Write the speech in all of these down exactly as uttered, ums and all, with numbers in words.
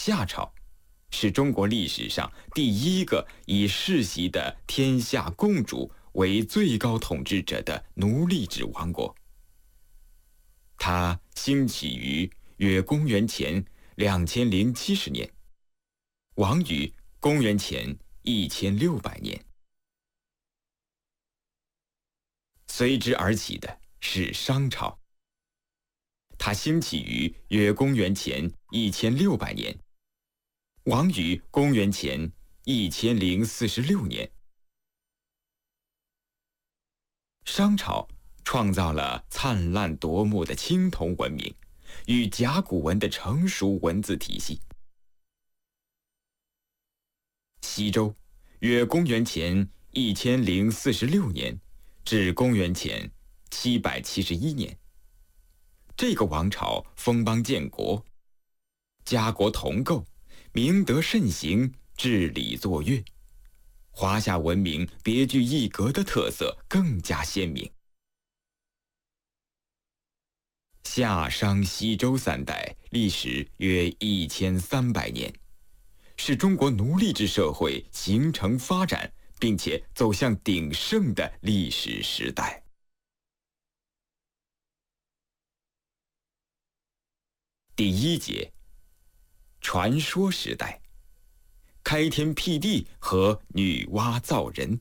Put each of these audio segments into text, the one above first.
夏朝，是中国历史上第一个以世袭的天下共主为最高统治者的奴隶制王国。它兴起于约公元前两千零七十年，亡于公元前一千六百年。随之而起的是商朝，它兴起于约公元前一千六百年，亡于公元前一千零四十六年。商朝创造了灿烂夺目的青铜文明与甲骨文的成熟文字体系。西周约公元前一千零四十六年至公元前七百七十一年，这个王朝封邦建国，家国同构，明德慎行，治理作乐，华夏文明别具一格的特色更加鲜明。夏商西周三代历时约一千三百年，是中国奴隶制社会形成发展并且走向鼎盛的历史时代。第一节，传说时代，开天辟地和女娲造人。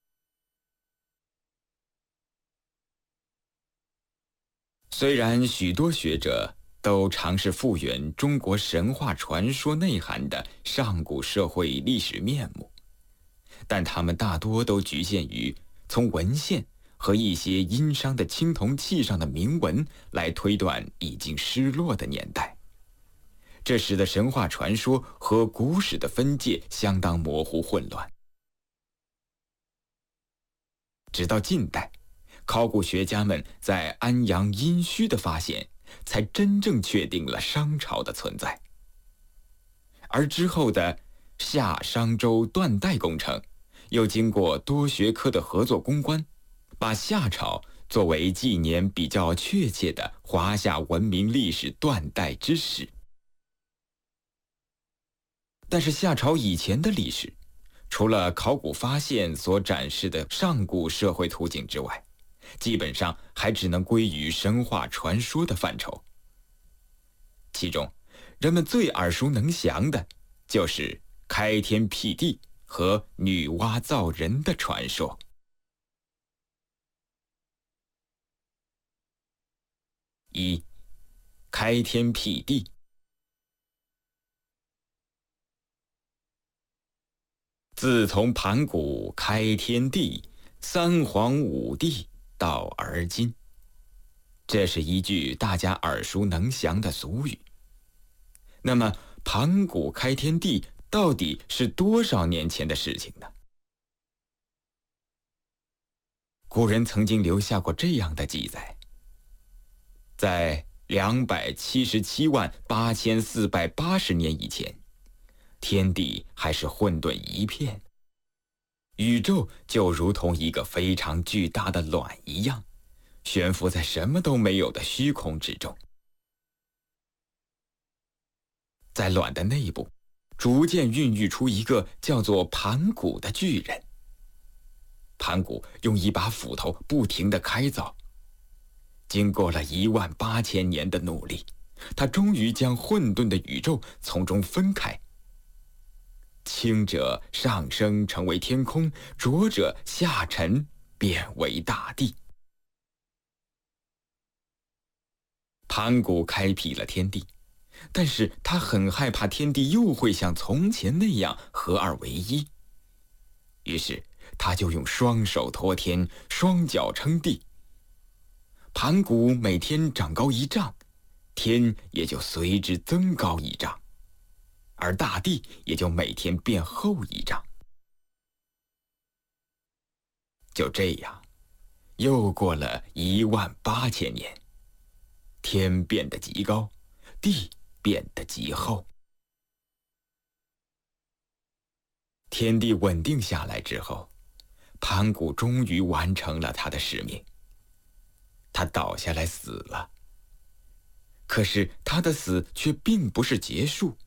虽然许多学者都尝试复原中国神话传说内涵的上古社会历史面目，但他们大多都局限于从文献和一些殷商的青铜器上的铭文来推断已经失落的年代，这使得神话传说和古史的分界相当模糊混乱。直到近代，考古学家们在安阳殷墟的发现，才真正确定了商朝的存在。而之后的夏商周断代工程，又经过多学科的合作攻关，把夏朝作为纪年比较确切的华夏文明历史断代之始。但是夏朝以前的历史，除了考古发现所展示的上古社会图景之外，基本上还只能归于神话传说的范畴。其中，人们最耳熟能详的就是开天辟地和女娲造人的传说。一、开天辟地。自从盘古开天地，三皇五帝到而今，这是一句大家耳熟能详的俗语。那么，盘古开天地到底是多少年前的事情呢？古人曾经留下过这样的记载：在两百七十七万八千四百八十年以前，天地还是混沌一片，宇宙就如同一个非常巨大的卵一样，悬浮在什么都没有的虚空之中。在卵的内部，逐渐孕育出一个叫做盘古的巨人。盘古用一把斧头不停地开凿，经过了一万八千年的努力，他终于将混沌的宇宙从中分开。轻者上升成为天空，浊者下沉变为大地。盘古开辟了天地，但是他很害怕天地又会像从前那样合二为一，于是他就用双手托天，双脚撑地。盘古每天长高一丈，天也就随之增高一丈，而大地也就每天变厚一丈。就这样，又过了一万八千年，天变得极高，地变得极厚。天地稳定下来之后，盘古终于完成了他的使命。他倒下来死了。可是他的死却并不是结束，